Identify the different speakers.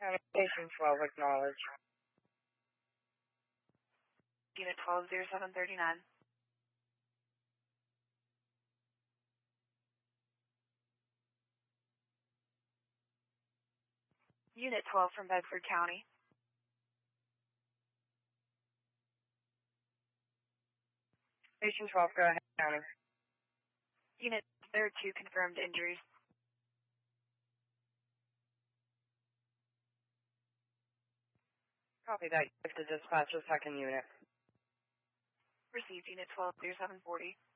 Speaker 1: Station 12, acknowledge.
Speaker 2: Unit 120739. Unit 12 from Bedford County.
Speaker 1: Station 12, go ahead, County.
Speaker 2: Unit, there are 2 confirmed injuries.
Speaker 1: Copy that. Give the dispatcher second unit.
Speaker 2: Received Unit 120740.